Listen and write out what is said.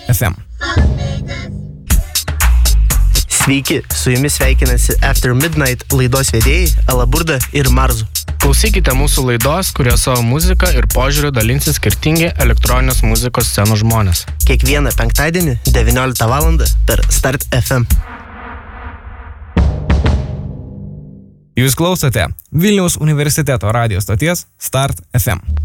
FM. Sveiki, su jumis sveikinasi After Midnight laidos vedėjai Alaburda ir Marzu. Klausykite mūsų laidos, kurioje savo muziką ir požiūrį dalinsis skirtingi elektroninės muzikos scenų žmonės. Kiekvieną penktadienį 19 val. Per Start FM. Jūs klausote Vilniaus universiteto radijo stoties Start FM.